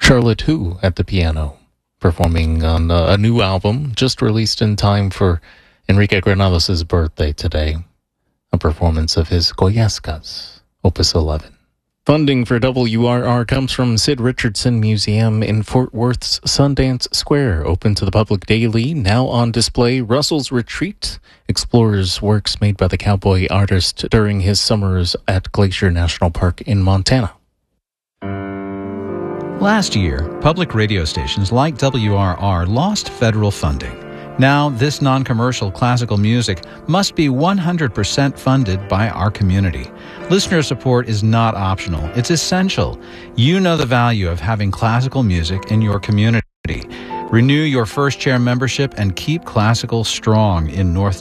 Charlotte Hu at the piano, performing on a new album just released in time for Enrique Granados' birthday today, a performance of his Goyescas, Opus 11. Funding for WRR comes from Sid Richardson Museum in Fort Worth's Sundance Square, open to the public daily. Now on display, Russell's Retreat explores works made by the cowboy artist during his summers at Glacier National Park in Montana. Last year, public radio stations like WRR lost federal funding. Now, this non-commercial classical music must be 100% funded by our community. Listener support is not optional. It's essential. You know the value of having classical music in your community. Renew your First Chair membership and keep classical strong in North